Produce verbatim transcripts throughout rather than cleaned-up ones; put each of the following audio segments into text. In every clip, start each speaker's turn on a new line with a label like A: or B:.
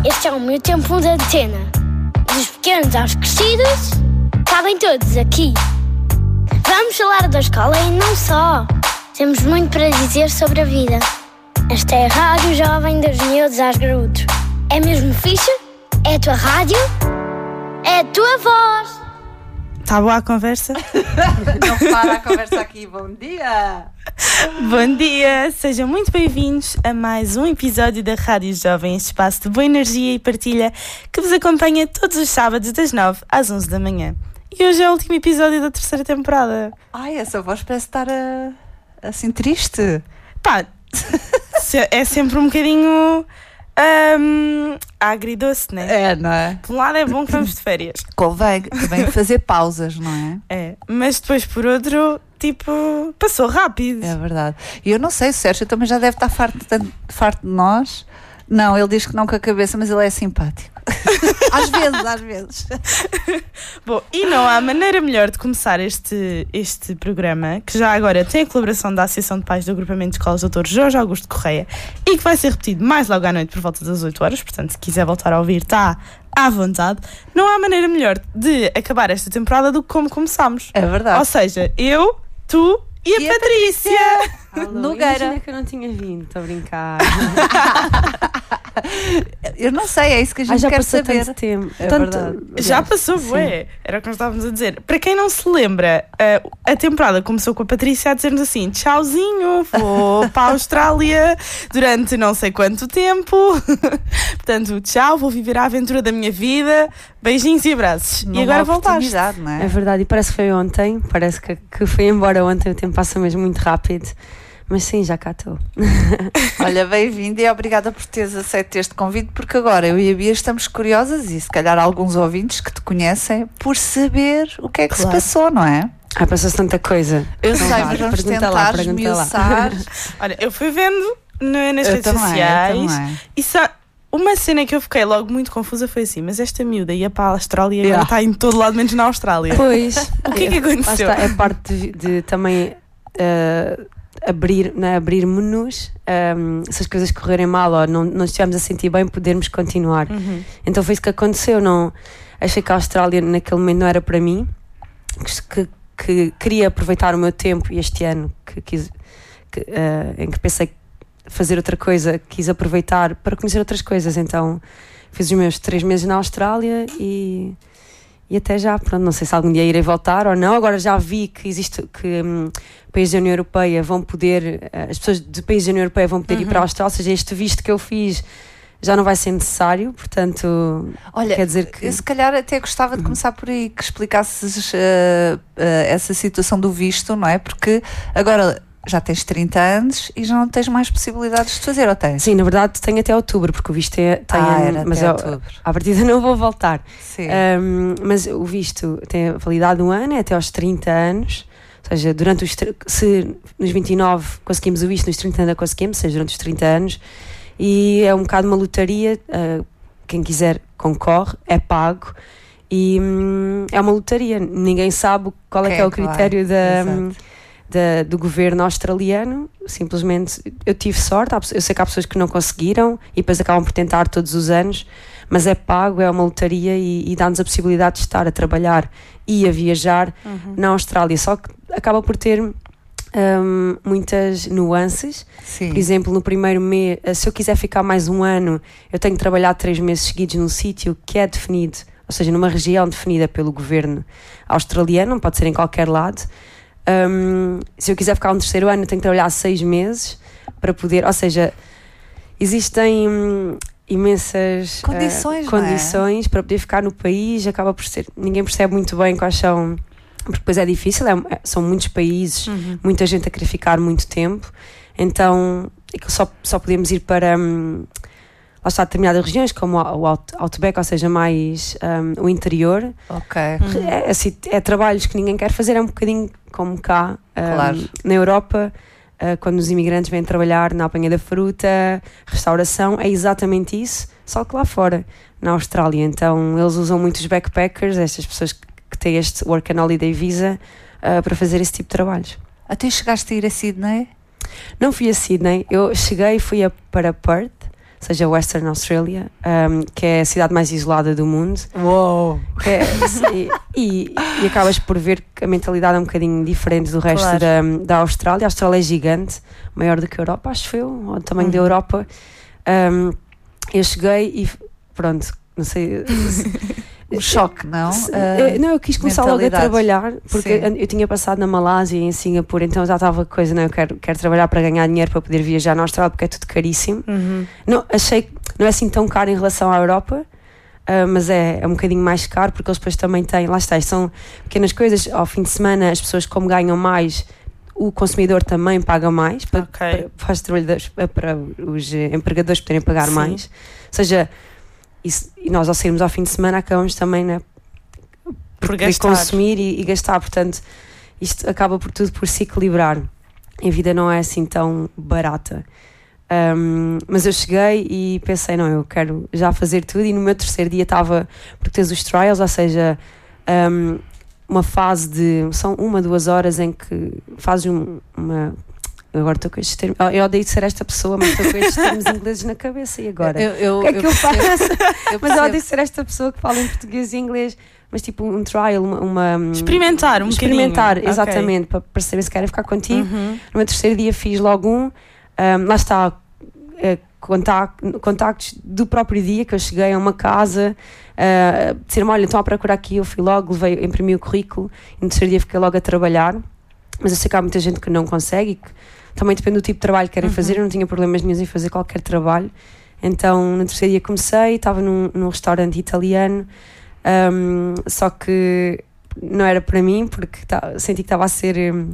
A: Este é o meu tempo de antena. Dos pequenos aos crescidos, cabem todos aqui. Vamos falar da escola e não só. Temos muito para dizer sobre a vida. Esta é a Rádio Jovem dos Miúdos aos Graúdos. É mesmo fixe? É a tua rádio? É a tua voz.
B: Está boa a conversa?
C: Não para a conversa aqui. Bom dia!
B: Bom dia! Sejam muito bem-vindos a mais um episódio da Rádio Jovem, este espaço de boa energia e partilha que vos acompanha todos os sábados das nove às onze da manhã. E hoje é o último episódio da terceira temporada.
C: Ai, essa voz parece estar uh, assim triste.
B: Pá, é sempre um bocadinho um, agridoce, né?
C: É, não é?
B: Por um lado é bom que vamos de férias.
C: Convém, convém fazer pausas, não é?
B: É, mas depois por outro, tipo, passou rápido.
C: É verdade. E eu não sei, o Sérgio também já deve estar farto de, farto de nós. Não, ele diz que não com a cabeça, mas ele é simpático. Às vezes, às vezes.
B: Bom, e não há maneira melhor de começar este, este programa, que já agora tem a colaboração da Associação de Pais do Agrupamento de Escolas doutor Jorge Augusto Correia e que vai ser repetido mais logo à noite por volta das oito horas, portanto, se quiser voltar a ouvir, está à vontade. Não há maneira melhor de acabar esta temporada do que como começámos.
C: É verdade.
B: Ou seja, eu, tu e a
C: e
B: Patrícia.
C: A Patrícia.
D: Alô,
C: Nogueira.
D: imagina que eu não tinha vindo, estou a brincar.
C: Eu não sei, é isso que a gente
D: ah, já
C: quer
D: passou
C: saber.
D: tanto tempo.
C: É
D: tanto,
C: verdade.
B: Já passou, ué. Era o que nós estávamos a dizer. Para quem não se lembra, uh, a temporada começou com a Patrícia a dizer-nos assim: tchauzinho, vou para a Austrália durante não sei quanto tempo. Portanto, tchau, vou viver a aventura da minha vida. Beijinhos e abraços.
C: Numa
B: e agora voltaste.
C: Não é?
D: É verdade, e parece que foi ontem. Parece que, que foi embora ontem. O tempo passa mesmo muito rápido. Mas sim, já cá estou.
C: Olha, bem-vinda e obrigada por teres aceito este convite, porque agora eu e a Bia estamos curiosas e se calhar alguns ouvintes que te conhecem por saber o que é que
B: Claro.
C: se passou, não é?
D: Ah, passou-se tanta coisa.
C: Eu
D: Então
C: sei,
D: vá,
C: mas vamos
D: pergunta
C: tentar
D: lá, pergunta
C: esmiuçar.
B: Olha, eu fui vendo no, nas
C: Eu
B: redes
C: também, eu
B: sociais
C: também.
B: e só. Uma cena que eu fiquei logo muito confusa foi assim: mas esta miúda ia para a Austrália e agora
C: Yeah.
B: está em todo lado menos na Austrália.
D: Pois.
B: O que é que aconteceu?
D: Lá está, é parte de, de também uh, abrir, né, abrir menus, um, se as coisas correrem mal ou não, não estivermos a sentir bem, podermos continuar.
B: Uhum.
D: Então foi isso que aconteceu. Não, achei que a Austrália naquele momento não era para mim, que, que, que queria aproveitar o meu tempo e este ano que quis, que, uh, em que pensei fazer outra coisa, quis aproveitar para conhecer outras coisas. Então fiz os meus três meses na Austrália e, e até já, pronto, não sei se algum dia irei voltar ou não. Agora já vi que existe, que hum, países da União Europeia vão poder, as pessoas de países da União Europeia vão poder
B: Uhum.
D: ir para a Austrália, ou seja, este visto que eu fiz já não vai ser necessário, portanto,
C: Olha,
D: quer dizer que...
C: eu se calhar até gostava de começar por aí, que explicasses uh, uh, essa situação do visto, não é? Porque agora já tens trinta anos e já não tens mais possibilidades de fazer, ou tens?
D: Sim, na verdade tenho até outubro, porque o visto é, tem,
C: Ah, era
D: mas
C: até
D: eu,
C: outubro.
D: à partida não vou voltar.
C: Sim.
D: Um, mas o visto tem a validade de um ano, é até aos trinta anos, ou seja, durante os, se nos vinte e nove conseguimos o visto, nos trinta ainda conseguimos, ou seja, durante os trinta anos, e é um bocado uma lotaria, uh, quem quiser concorre, é pago, e hum, é uma lotaria, ninguém sabe qual é
C: Quem
D: que é o
C: é que vai?
D: critério da... hum,
C: Exato.
D: Da, do governo australiano. Simplesmente eu tive sorte, eu sei que há pessoas que não conseguiram e depois acabam por tentar todos os anos, mas é pago, é uma lotaria e, e dá-nos a possibilidade de estar a trabalhar e a viajar
B: Uhum.
D: na Austrália, só que acaba por ter um, muitas nuances.
C: Sim.
D: Por exemplo, no primeiro mês, se eu quiser ficar mais um ano, eu tenho que trabalhar três meses seguidos num sítio que é definido, ou seja, numa região definida pelo governo australiano, não pode ser em qualquer lado. Um, se eu quiser ficar um terceiro ano, eu tenho que trabalhar seis meses para poder, ou seja, existem hum, imensas
C: Condições,
D: uh,
C: não é?
D: condições para poder ficar no país. Acaba por ser, ninguém percebe muito bem quais são, porque depois é difícil, é, são muitos países,
B: Uhum.
D: muita gente a querer ficar muito tempo, então só, só podemos ir para hum, lá está, determinadas regiões, como o out, Outback, ou seja, mais um, o interior.
C: Ok.
D: É, assim, é trabalhos que ninguém quer fazer, é um bocadinho como cá, um,
C: Claro.
D: na Europa, uh, quando os imigrantes vêm trabalhar na apanha da fruta, restauração, é exatamente isso, só que lá fora, na Austrália. Então eles usam muito os backpackers, estas pessoas que, que têm este Work and Holiday Visa, uh, para fazer esse tipo de trabalhos.
C: Até chegaste a ir a Sydney?
D: Não fui a Sydney, eu cheguei e fui a, para Perth, seja Western Australia, um, que é a cidade mais isolada do mundo.
C: Uou!
D: Que é, e, e, e acabas por ver que a mentalidade é um bocadinho diferente do resto
B: Claro.
D: da, da Austrália. A Austrália é gigante, maior do que a Europa, acho eu, o tamanho
B: Uhum.
D: da Europa. Um, eu cheguei e pronto, não sei.
C: Um choque, não?
D: Se-
C: Ah,
D: eh, não, eu quis começar logo a
C: mentalidade.
D: trabalhar porque
C: Sim.
D: eu tinha passado na Malásia e em Singapura, então já estava coisa, não, eu quero, quero trabalhar para ganhar dinheiro para poder viajar na Austrália porque é tudo caríssimo.
B: Uhum.
D: Não, achei que não é assim tão caro em relação à Europa, ah, mas é, é um bocadinho mais caro porque eles depois também têm, lá está, são pequenas coisas, ao fim de semana as pessoas como ganham mais, o consumidor também paga mais para,
B: Ok.
D: para, para os trabalhadores, para os eh, empregadores poderem pagar
B: Sim.
D: mais. Ou seja, isso, e nós ao sairmos ao fim de semana acabamos também, né,
B: Por
D: querer
B: gastar.
D: consumir e, e gastar, portanto isto acaba por tudo por se equilibrar. A vida não é assim tão barata. Um, mas eu cheguei e pensei, não, eu quero já fazer tudo, e no meu terceiro dia estava, porque tens os trials, ou seja, um, uma fase de, são uma, duas horas em que fazes um, uma, agora estou com estes termos, eu odeio ser esta pessoa, mas estou com estes termos ingleses na cabeça, e agora?
C: Eu, eu,
D: O que é que eu, faço?
C: percebo, eu
D: Mas eu
C: percebo.
D: odeio ser esta pessoa que fala em português e inglês, mas tipo um trial, uma... uma
B: Experimentar um
D: experimentar,
B: bocadinho.
D: exatamente, para perceber se querem ficar contigo.
B: Uhum.
D: No meu terceiro dia fiz logo um, um, lá está, eh, contact, contactos do próprio dia que eu cheguei a uma casa, uh, disseram-me, olha, estão a procurar aqui, eu fui logo, levei, imprimi o currículo, e no terceiro dia fiquei logo a trabalhar, mas eu sei que há muita gente que não consegue e que também depende do tipo de trabalho que querem
B: Uhum.
D: fazer. Eu não tinha problemas nenhum em fazer qualquer trabalho, então no terceiro dia comecei, estava num, num restaurante italiano, um, só que não era para mim, porque tá, senti que estava a ser... Um,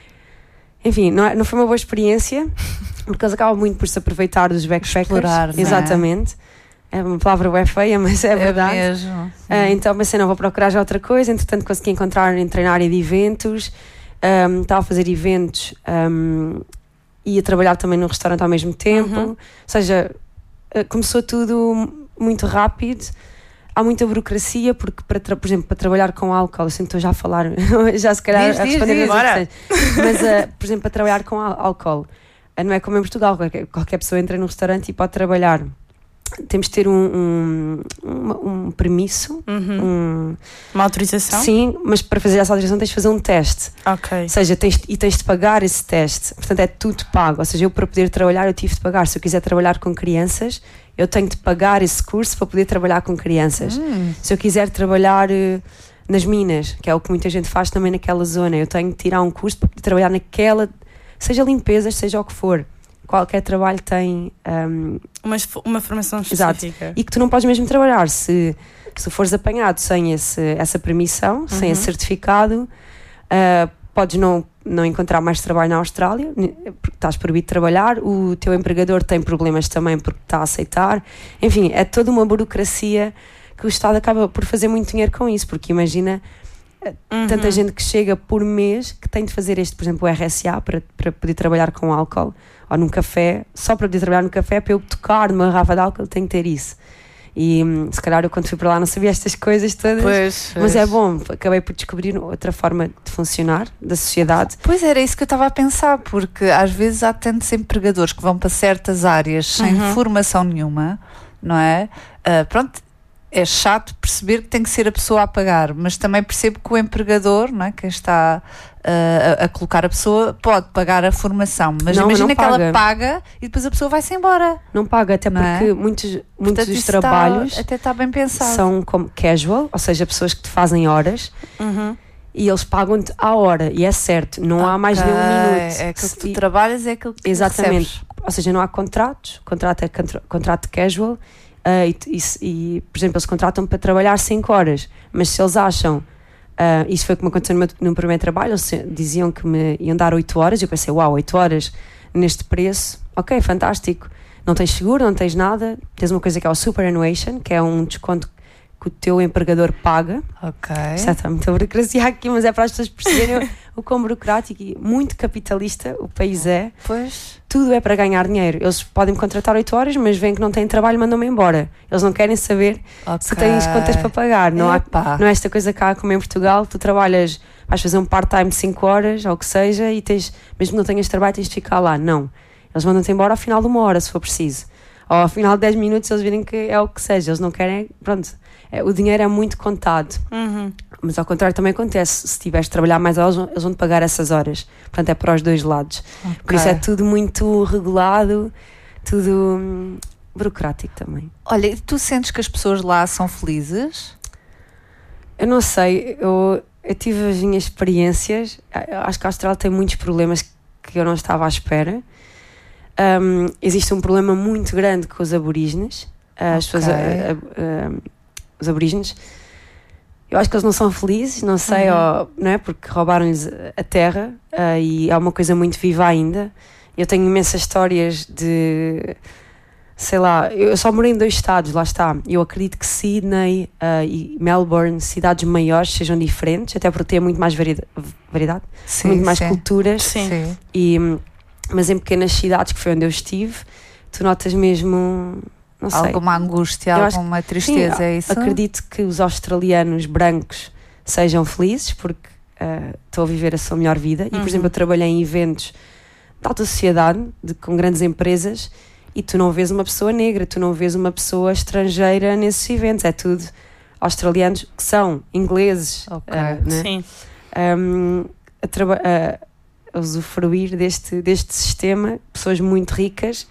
D: enfim, não, é- não foi uma boa experiência, porque eles acabam muito por se aproveitar dos backpackers.
C: Explorar, não é?
D: Exatamente. É uma palavra bem feia, mas é verdade.
C: É mesmo.
D: Ah, então pensei, não, vou procurar já outra coisa. Entretanto consegui encontrar, entrei na área de eventos, um, estava a fazer eventos, um, e a trabalhar também no restaurante ao mesmo tempo.
B: Uhum.
D: Ou seja, ah, começou tudo muito rápido. Há muita burocracia, porque, para tra- por exemplo, para trabalhar com álcool, eu sempre estou já a falar, já se calhar
C: Diz,
D: a
C: diz,
D: responder
C: diz.
D: as
B: Bora.
D: questões. Mas, ah, por exemplo, para trabalhar com ál- álcool, ah, não é como em Portugal, qualquer, qualquer pessoa entra num restaurante e pode trabalhar. Temos de ter um, um, um, um permisso,
B: Uhum.
D: um,
B: Uma autorização?
D: sim, mas para fazer essa autorização tens de fazer um teste.
B: Ok.
D: Ou seja, tens, e tens de pagar esse teste. Portanto, é tudo pago. Ou seja, eu para poder trabalhar, eu tive de pagar. Se eu quiser trabalhar com crianças, eu tenho de pagar esse curso para poder trabalhar com crianças.
C: Hum,
D: Se eu quiser trabalhar eh, nas minas, que é o que muita gente faz também naquela zona, eu tenho de tirar um curso para poder trabalhar naquela, seja limpezas, seja o que for. Qualquer trabalho tem... um,
B: Uma, uma formação
D: Exato.
B: específica.
D: e que tu não podes mesmo trabalhar se, se fores apanhado sem esse, essa permissão, sem esse certificado, uh, podes não, não encontrar mais trabalho na Austrália, ne- porque estás proibido de trabalhar, o teu empregador tem problemas também porque está a aceitar. Enfim, é toda uma burocracia que o Estado acaba por fazer muito dinheiro com isso, porque imagina
B: Uhum.
D: tanta gente que chega por mês que tem de fazer este, por exemplo, o R S A para, para poder trabalhar com álcool, ou num café, só para poder trabalhar no café, para eu tocar numa garrafa de álcool, tenho que ter isso. E hum, se calhar eu quando fui para lá não sabia estas coisas todas,
C: pois,
D: mas
C: pois.
D: é bom, acabei por descobrir outra forma de funcionar da sociedade.
C: Pois era isso que eu estava a pensar, porque às vezes há tantos empregadores que vão para certas áreas sem
B: Uhum.
C: formação nenhuma, não é? Ah, pronto, é chato perceber que tem que ser a pessoa a pagar, mas também percebo que o empregador, não é? Quem está ah, a, a colocar a pessoa, pode pagar a formação, mas
D: Não,
C: imagina
D: não
C: que ela
D: paga.
C: paga e depois a pessoa vai-se embora.
D: Não paga, até
C: Não é?
D: porque muitos, muitos
C: Portanto,
D: dos
C: isso está-
D: trabalhos
C: até está bem pensado.
D: são como casual, ou seja, pessoas que te fazem horas.
B: Uhum.
D: E eles pagam-te à hora, e é certo, não há mais de um
C: Ok,
D: minuto.
C: É aquilo que tu
D: E-
C: trabalhas, é aquilo que tu
D: Exatamente.
C: recebes.
D: Ou seja, não há contratos, contrato é contra- contrato casual, ah, e, e, e, por exemplo, eles contratam para trabalhar cinco horas, mas se eles acham, ah, isso foi como aconteceu no, meu, no primeiro trabalho, eles diziam que me iam dar oito horas, e eu pensei, uau, oito horas neste preço, ok, fantástico, não tens seguro, não tens nada, tens uma coisa que é o superannuation, que é um desconto que o teu empregador paga.
C: Ok.
D: Já está muita burocracia aqui, mas é para as pessoas perceberem o, o quão burocrático e muito capitalista o país é.
C: Pois.
D: Tudo é para ganhar dinheiro. Eles podem me contratar oito horas, mas veem que não têm trabalho, mandam-me embora. Eles não querem saber se
C: Ok.
D: tens contas para pagar. Não, há,
C: Epá.
D: não é esta coisa cá como em Portugal, tu trabalhas, vais fazer um part-time de cinco horas, ou o que seja, e tens, mesmo que não tenhas trabalho, tens de ficar lá. Não. Eles mandam-te embora ao final de uma hora, se for preciso. Ou ao final de dez minutos eles virem que é o que seja, eles não querem, pronto, é, o dinheiro é muito contado.
B: Uhum.
D: Mas ao contrário também acontece, se tiveres de trabalhar mais horas, eles vão te pagar essas horas. Portanto, é para os dois lados.
C: Okay.
D: Por isso é tudo muito regulado, tudo hum, burocrático também.
C: Olha, e tu sentes que as pessoas lá são felizes?
D: Eu não sei, eu, eu tive as minhas experiências, eu acho que a Austrália tem muitos problemas que eu não estava à espera. Um, existe um problema muito grande com os aborígenes, as
C: Okay.
D: pessoas, a, a, a, os aborígenes. Eu acho que eles não são felizes, não sei,
B: Uhum.
D: ou, não é? Porque roubaram-lhes a terra uh, e é uma coisa muito viva ainda. Eu tenho imensas histórias de, sei lá, eu só morei em dois estados, lá está. Eu acredito que Sydney uh, e Melbourne, cidades maiores, sejam diferentes, até porque têm muito mais variedade, variedade
C: Sim,
D: muito mais
C: sim.
D: culturas.
B: Sim.
C: Sim.
D: E, mas em pequenas cidades, que foi onde eu estive, tu notas mesmo, não sei.
C: Alguma angústia,
D: Eu acho
C: alguma tristeza,
D: Sim,
C: é isso?
D: Acredito que os australianos brancos sejam felizes porque uh, estão a viver a sua melhor vida. E, por
B: Uhum.
D: exemplo, eu trabalhei em eventos de alta sociedade, de, com grandes empresas, e tu não vês uma pessoa negra, tu não vês uma pessoa estrangeira nesses eventos. É tudo australianos que são ingleses,
C: Ok.
D: uh, né?
B: Sim.
D: um, a, traba- a, a usufruir deste, deste sistema, pessoas muito ricas,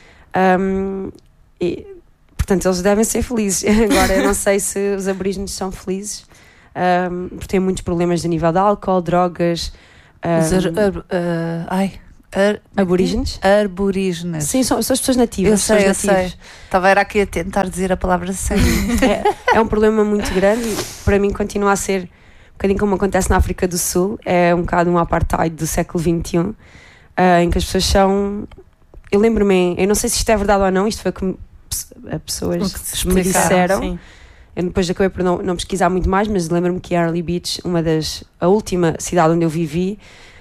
D: um, e, portanto eles devem ser felizes. Agora eu não sei se os aborígenes são felizes, um, porque têm muitos problemas a nível de álcool, drogas.
C: Os ar,
D: um,
C: ar, ah, ai, ar,
D: aborígenes?
C: Arborígenes.
D: Sim, são, são as pessoas nativas.
C: Eu
D: são
C: sei, eu
D: os nativos.
C: sei. Estava era aqui a tentar dizer a palavra certa.
D: É, é um problema muito grande e para mim continua a ser um bocadinho como acontece na África do Sul. É um bocado um apartheid do século vinte e um, uh, em que as pessoas são... Eu lembro-me, eu não sei se isto é verdade ou não, isto foi como as pessoas
B: O que se
D: me
B: explicaram,
D: disseram.
B: sim.
D: Eu depois acabei por não, não pesquisar muito mais, mas lembro-me que Early Beach, uma das, a última cidade onde eu vivi,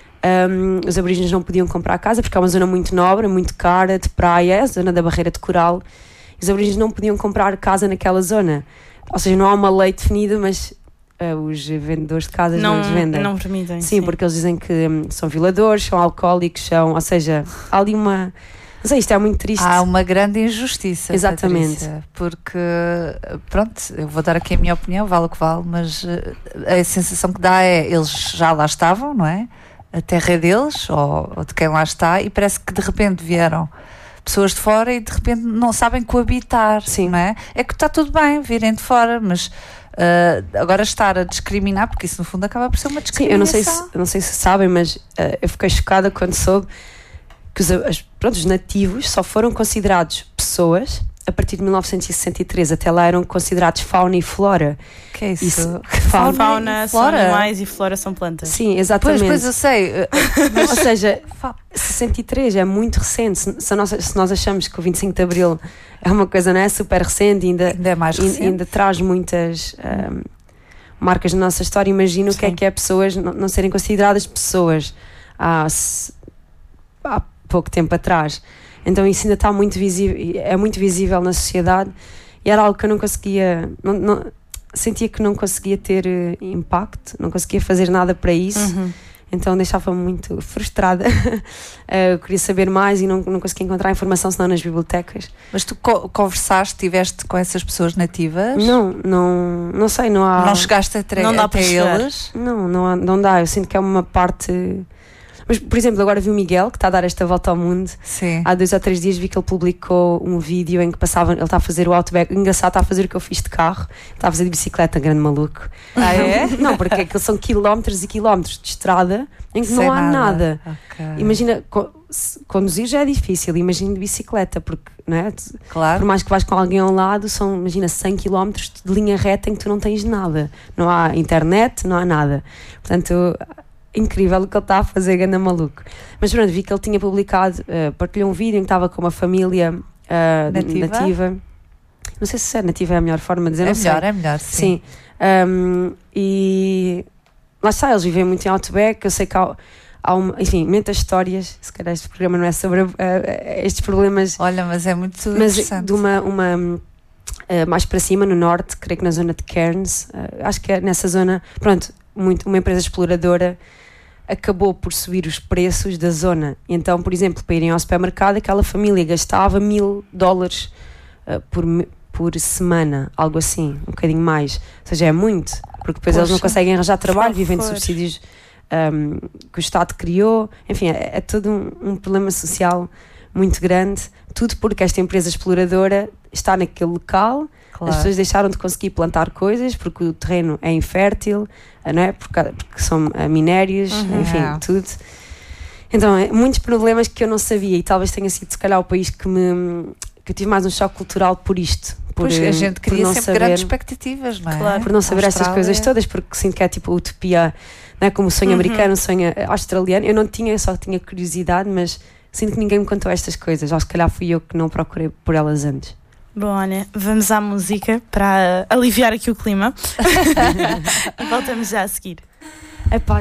D: um, os aborígenes não podiam comprar casa porque é uma zona muito nobre, muito cara, de praia, a zona da barreira de coral. Os aborígenes não podiam comprar casa naquela zona. Ou seja, não há uma lei definida, mas uh, os vendedores de casas não,
B: Não,
D: os vendem.
B: não permitem.
D: Sim, porque eles dizem que hum, são violadores, são alcoólicos, são, ou seja, há ali uma... Não sei, isto é muito triste.
C: Há uma grande injustiça.
D: Exatamente.
C: Patrícia, porque, pronto, eu vou dar aqui a minha opinião, vale o que vale, mas uh, a sensação que dá é eles já lá estavam, não é? A terra é deles, ou, ou de quem lá está, e parece que de repente vieram pessoas de fora e de repente não sabem coabitar.
D: Sim.
C: Não é? É que está tudo bem virem de fora, mas uh, agora estar a discriminar, porque isso no fundo acaba por ser uma
D: Sim,
C: discriminação.
D: eu não sei se, eu não sei se sabem, mas uh, eu fiquei chocada quando soube que os, as, pronto, os nativos só foram considerados pessoas a partir de mil novecentos e sessenta e três. Até lá eram considerados fauna e flora.
C: Que é isso?
D: Isso.
B: Fauna,
C: Fauna e
B: são
C: flora?
B: animais e flora são plantas.
D: Sim, exatamente.
C: Pois, pois eu sei. uh,
D: Ou seja, sessenta e três é muito recente. Se, se, nós, se nós achamos que o vinte e cinco de Abril é uma coisa, não é, super recente, ainda,
C: Ainda é mais recente.
D: ainda traz muitas um, marcas na nossa história. Imagina o que é
B: Sim.
D: que é pessoas não, não serem consideradas pessoas há, se- há pouco tempo atrás. Então isso ainda está muito visível, é muito visível na sociedade e era algo que eu não conseguia, não, não- sentia que não conseguia ter eh, impacto, não conseguia fazer nada para isso.
B: Uhum.
D: Então deixava-me muito frustrada. Eu queria saber mais e não, não conseguia encontrar informação senão nas bibliotecas.
C: Mas tu co- conversaste, estiveste com essas pessoas nativas?
D: Não, não, não sei, não há.
C: Não chegaste até,
B: Não dá
C: até
B: para chegar.
C: eles?
D: Não, não, há- não dá. Eu sinto que é uma parte. Mas, por exemplo, agora vi o Miguel, que está a dar esta volta ao mundo.
C: Sim.
D: Há dois ou três dias vi que ele publicou um vídeo em que passava. Ele está a fazer o Outback. Engraçado, está a fazer o que eu fiz de carro. Está a fazer de bicicleta, grande maluco.
C: Ah, é?
D: Não, porque aquilo são quilómetros e quilómetros de estrada em que
C: Sem
D: não há nada.
C: Ok.
D: Imagina, co- se- conduzir já é difícil, imagina de bicicleta, porque, não é? Tu- Por
C: Claro.
D: mais que vais com alguém ao lado, são, imagina, cem quilómetros de linha reta em que tu não tens nada. Não há internet, não há nada. Portanto, incrível o que ele está a fazer, ganda maluco. Mas pronto, vi que ele tinha publicado, uh, partilhou um vídeo em que estava com uma família uh,
C: Nativa?
D: nativa. Não sei se é nativa é a melhor forma de dizer,
C: É
D: não sei.
C: melhor, é melhor, sim.
D: Sim. Um, e lá está, eles vivem muito em Outback. Eu sei que há, há uma, enfim, muitas histórias. Se calhar este programa não é sobre uh, estes problemas,
C: Olha, mas é muito
D: mas
C: interessante.
D: de uma, uma uh, mais para cima, no norte, creio que na zona de Cairns, uh, acho que é nessa zona, pronto, muito, uma empresa exploradora acabou por subir os preços da zona. Então, por exemplo, para irem ao supermercado, aquela família gastava mil dólares uh, por, por semana, algo assim, um bocadinho mais. Ou seja, é muito, porque depois
B: Poxa,
D: eles não conseguem arranjar trabalho, vivem de
B: horror.
D: subsídios um, que o Estado criou. Enfim, é, é todo um, um problema social muito grande, tudo porque esta empresa exploradora está naquele local.
C: Claro.
D: As pessoas deixaram de conseguir plantar coisas porque o terreno é infértil, não é? Porque, porque são uh, minérios,
B: Uhum.
D: enfim,
C: É.
D: tudo. Então, é, muitos problemas que eu não sabia e talvez tenha sido, se calhar, o país que me que eu tive mais um choque cultural por isto. Por,
C: Pois, a gente
D: por
C: cria
D: não
C: sempre
D: saber,
C: grandes expectativas, não é?
B: Claro.
D: por não saber estas
C: Austrália.
D: coisas todas, porque sinto que é tipo a utopia, não é? Como o sonho
B: Uhum.
D: americano, o sonho australiano. Eu não tinha, eu só tinha curiosidade, mas sinto que ninguém me contou estas coisas. Ou se calhar fui eu que não procurei por elas antes.
B: Bom, olha, vamos à música para aliviar aqui o clima. E voltamos já a seguir.
D: Epá,